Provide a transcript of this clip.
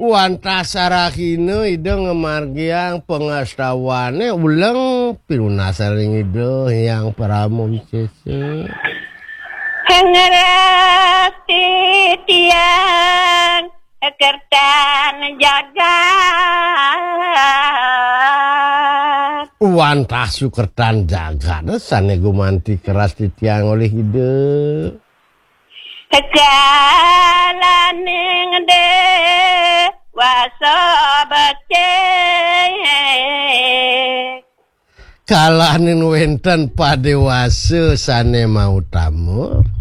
Wantah sarahina ide ngemargiang pengastawane ulang pilunasaring ide yang paramum cece. Hengerati tiang kertan jagat. Wantah sukertan jagat sane gumanti keras di tiang oleh ide. Kalaning de wasa becek. Kalanin wenten padewasa sane mau tamu.